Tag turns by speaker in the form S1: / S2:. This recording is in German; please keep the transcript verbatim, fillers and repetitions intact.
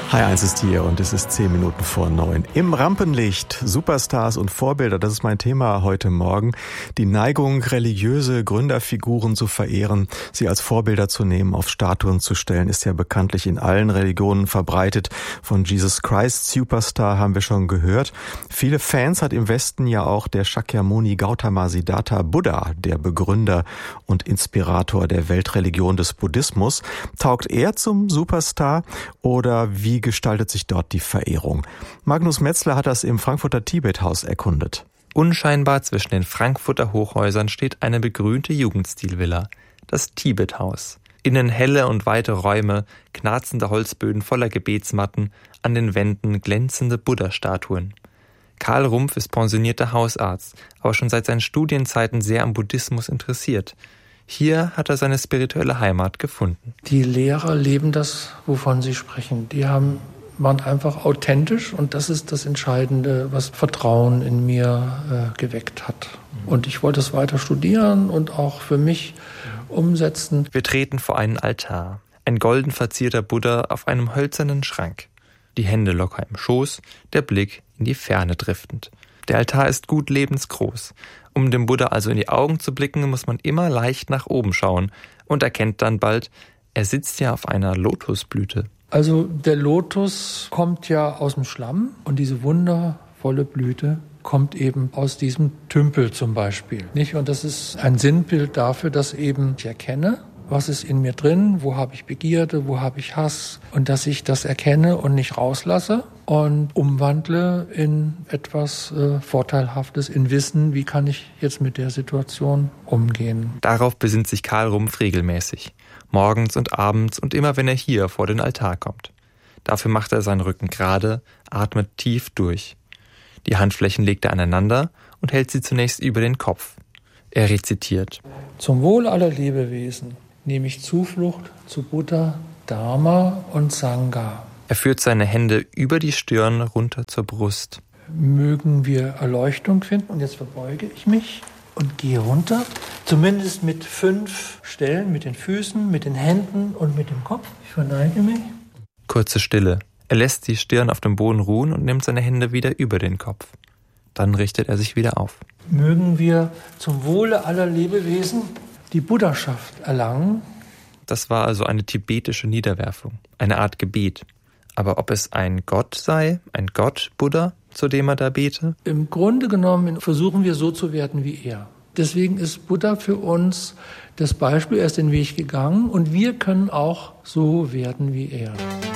S1: H eins ist hier und es ist zehn Minuten vor neun. Im Rampenlicht, Superstars und Vorbilder, das ist mein Thema heute Morgen. Die Neigung, religiöse Gründerfiguren zu verehren, sie als Vorbilder zu nehmen, auf Statuen zu stellen, ist ja bekanntlich in allen Religionen verbreitet. Von Jesus Christ Superstar haben wir schon gehört. Viele Fans hat im Westen ja auch der Shakyamuni Gautama Siddhartha Buddha, der Begründer und Inspirator der Weltreligion des Buddhismus. Taugt er zum Superstar oder wie gestaltet sich dort die Verehrung? Magnus Metzler hat das im Frankfurter Tibethaus erkundet.
S2: Unscheinbar zwischen den Frankfurter Hochhäusern steht eine begrünte Jugendstilvilla, das Tibethaus. Innen helle und weite Räume, knarzende Holzböden voller Gebetsmatten, an den Wänden glänzende Buddha-Statuen. Karl Rumpf ist pensionierter Hausarzt, aber schon seit seinen Studienzeiten sehr am Buddhismus interessiert. Hier hat er seine spirituelle Heimat gefunden.
S3: Die Lehrer leben das, wovon sie sprechen. Die haben, waren einfach authentisch und das ist das Entscheidende, was Vertrauen in mir äh, geweckt hat. Und ich wollte es weiter studieren und auch für mich umsetzen.
S2: Wir treten vor einen Altar. Ein golden verzierter Buddha auf einem hölzernen Schrank. Die Hände locker im Schoß, der Blick in die Ferne driftend. Der Altar ist gut lebensgroß. Um dem Buddha also in die Augen zu blicken, muss man immer leicht nach oben schauen und erkennt dann bald, er sitzt ja auf einer Lotusblüte.
S3: Also der Lotus kommt ja aus dem Schlamm und diese wundervolle Blüte kommt eben aus diesem Tümpel zum Beispiel. Nicht? Und das ist ein Sinnbild dafür, dass eben ich erkenne, was ist in mir drin, wo habe ich Begierde, wo habe ich Hass und dass ich das erkenne und nicht rauslasse und umwandle in etwas äh, Vorteilhaftes, in Wissen, wie kann ich jetzt mit der Situation umgehen.
S2: Darauf besinnt sich Karl Rumpf regelmäßig, morgens und abends und immer wenn er hier vor den Altar kommt. Dafür macht er seinen Rücken gerade, atmet tief durch. Die Handflächen legt er aneinander und hält sie zunächst über den Kopf. Er rezitiert:
S3: Zum Wohl aller Lebewesen nehme ich Zuflucht zu Buddha, Dharma und Sangha.
S2: Er führt seine Hände über die Stirn runter zur Brust.
S3: Mögen wir Erleuchtung finden. Und jetzt verbeuge ich mich und gehe runter. Zumindest mit fünf Stellen, mit den Füßen, mit den Händen und mit dem Kopf. Ich verneige mich.
S2: Kurze Stille. Er lässt die Stirn auf dem Boden ruhen und nimmt seine Hände wieder über den Kopf. Dann richtet er sich wieder auf.
S3: Mögen wir zum Wohle aller Lebewesen die Buddhaschaft erlangen.
S2: Das war also eine tibetische Niederwerfung, eine Art Gebet. Aber ob es ein Gott sei, ein Gott Buddha, zu dem er da bete?
S3: Im Grunde genommen versuchen wir so zu werden wie er. Deswegen ist Buddha für uns das Beispiel, er ist den Weg gegangen und wir können auch so werden wie er.